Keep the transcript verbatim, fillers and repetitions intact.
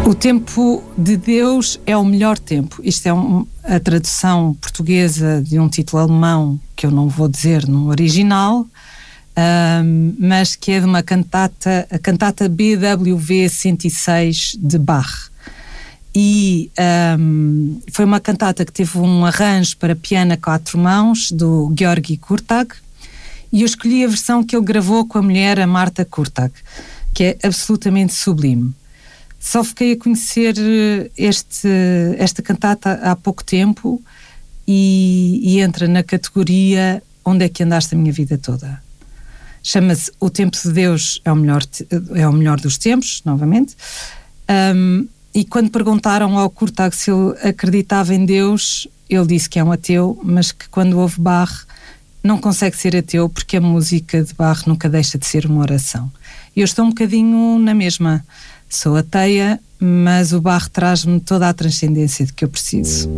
O tempo de Deus é o melhor tempo. Isto é um, a tradução portuguesa de um título alemão que eu não vou dizer no original, um, mas que é de uma cantata, a cantata B W V cento e seis de Bach. E um, foi uma cantata que teve um arranjo para piano a quatro mãos do György Kurtág, e eu escolhi a versão que ele gravou com a mulher, a Marta Kurtág, que é absolutamente sublime. Só fiquei a conhecer este, esta cantata há pouco tempo e, e entra na categoria Onde é que andaste a minha vida toda? Chama-se O Tempo de Deus é o melhor, é o melhor dos tempos, novamente. Um, e quando perguntaram ao Kurtág se ele acreditava em Deus, ele disse que é um ateu, mas que quando ouve Bach não consegue ser ateu, porque a música de Bach nunca deixa de ser uma oração. E eu estou um bocadinho na mesma. Sou ateia, mas o Bach traz-me toda a transcendência de que eu preciso.